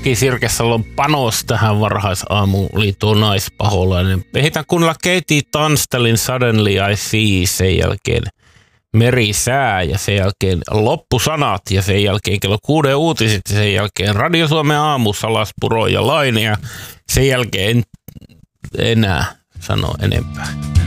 Aki Sirkesalon panos tähän varhaisaamuun oli tuo Naispaholainen. Ehditään kuunnella Katie Tunstalin Suddenly I See, sen jälkeen Merisää ja sen jälkeen Loppusanat ja sen jälkeen kello 6 uutiset ja sen jälkeen Radio Suomen aamu, Salaspuro ja Laine ja sen jälkeen en enää sano enempää.